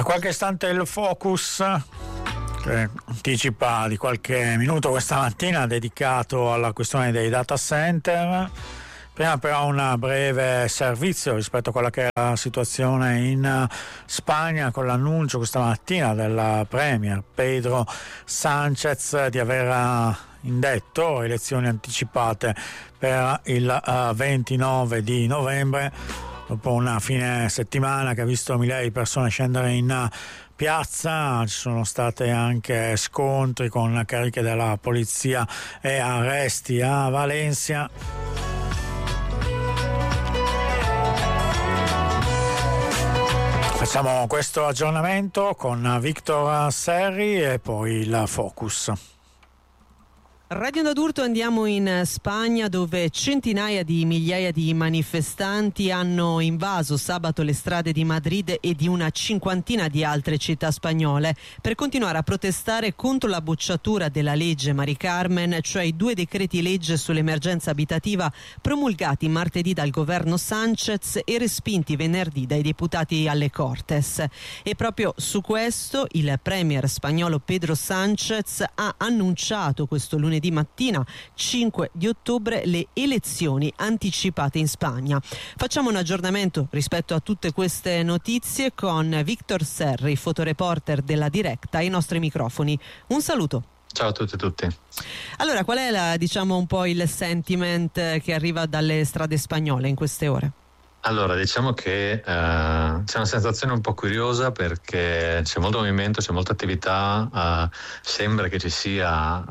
Tra qualche istante il Focus, che anticipa di qualche minuto questa mattina, dedicato alla questione dei data center. Prima però un breve servizio rispetto a quella che è la situazione in Spagna, con l'annuncio questa mattina del Premier Pedro Sánchez di aver indetto elezioni anticipate per il 29 di novembre, dopo una fine settimana che ha visto migliaia di persone scendere in piazza. Ci sono state anche scontri con cariche della polizia e arresti a Valencia. Facciamo questo aggiornamento con Victor Serri e poi il Focus. Radio Onda d'Urto, andiamo in Spagna, dove centinaia di migliaia di manifestanti hanno invaso sabato le strade di Madrid e di una cinquantina di altre città spagnole per continuare a protestare contro la bocciatura della legge Mari Carmen, cioè i 2 decreti legge sull'emergenza abitativa promulgati martedì dal governo Sánchez e respinti venerdì dai deputati alle Cortes. E proprio su questo il premier spagnolo Pedro Sánchez ha annunciato questo lunedì mattina 5 di ottobre le elezioni anticipate in Spagna. Facciamo un aggiornamento rispetto a tutte queste notizie con Victor Serri, fotoreporter della Directa, ai nostri microfoni. Un saluto. Ciao a tutti e tutti. Allora, qual è un po' il sentiment che arriva dalle strade spagnole in queste ore? Allora, diciamo che c'è una sensazione un po' curiosa, perché c'è molto movimento, c'è molta attività, sembra che ci sia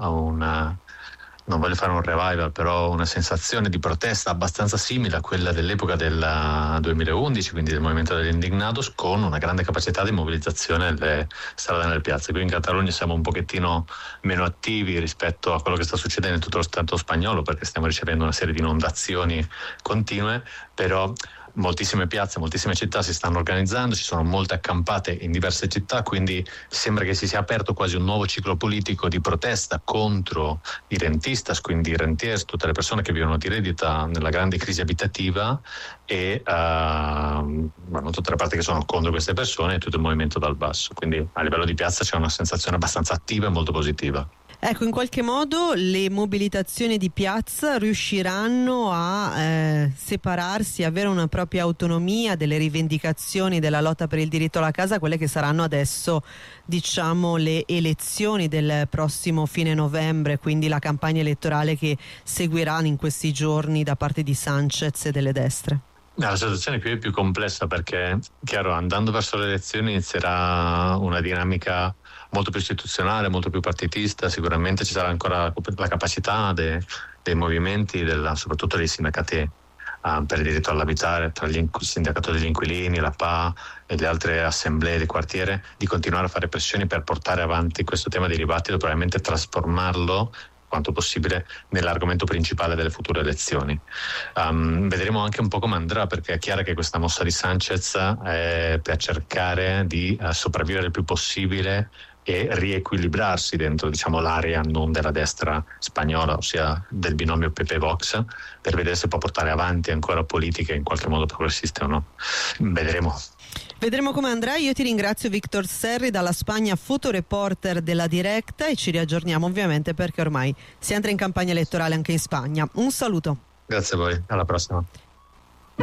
non voglio fare un revival, però una sensazione di protesta abbastanza simile a quella dell'epoca del 2011, quindi del movimento degli Indignados, con una grande capacità di mobilitazione nelle strade e nelle piazze. Qui in Catalogna siamo un pochettino meno attivi rispetto a quello che sta succedendo in tutto lo Stato spagnolo, perché stiamo ricevendo una serie di inondazioni continue, però moltissime piazze, moltissime città si stanno organizzando, ci sono molte accampate in diverse città, quindi sembra che si sia aperto quasi un nuovo ciclo politico di protesta contro i rentistas, quindi i rentiers, tutte le persone che vivono di reddito nella grande crisi abitativa, e tutte le parti che sono contro queste persone e tutto il movimento dal basso. Quindi a livello di piazza c'è una sensazione abbastanza attiva e molto positiva. Ecco, in qualche modo le mobilitazioni di piazza riusciranno a separarsi, avere una propria autonomia delle rivendicazioni della lotta per il diritto alla casa, quelle che saranno adesso, diciamo, le elezioni del prossimo fine novembre, quindi la campagna elettorale che seguirà in questi giorni da parte di Sánchez e delle destre? La situazione qui è più complessa, perché, chiaro, andando verso le elezioni inizierà una dinamica molto più istituzionale, molto più partitista. Sicuramente ci sarà ancora la capacità dei movimenti, soprattutto dei sindacati per il diritto all'abitare, tra il sindacato degli inquilini, la PA e le altre assemblee di quartiere, di continuare a fare pressioni per portare avanti questo tema dei dibattito, probabilmente trasformarlo quanto possibile nell'argomento principale delle future elezioni. Vedremo anche un po' come andrà, perché è chiaro che questa mossa di Sánchez è per cercare di sopravvivere il più possibile e riequilibrarsi dentro, diciamo, l'area non della destra spagnola, ossia del binomio PP-Vox, per vedere se può portare avanti ancora politiche in qualche modo progressiste o no. Vedremo come andrà. Io ti ringrazio, Victor Serri, dalla Spagna, fotoreporter della Directa, e ci riaggiorniamo ovviamente perché ormai si entra in campagna elettorale anche in Spagna. Un saluto. Grazie a voi, alla prossima.